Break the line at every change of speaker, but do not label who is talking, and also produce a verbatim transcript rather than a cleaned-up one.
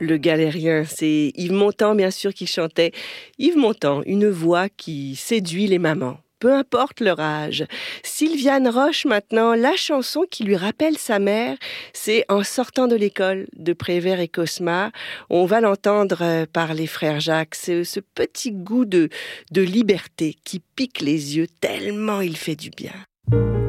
Le Galérien, c'est Yves Montand, bien sûr, qui chantait. Yves Montand, une voix qui séduit les mamans, peu importe leur âge. Sylviane Roche, maintenant, la chanson qui lui rappelle sa mère, c'est En sortant de l'école de Prévert et Cosma. On va l'entendre par les frères Jacques. C'est ce petit goût de, de liberté qui pique les yeux tellement il fait du bien.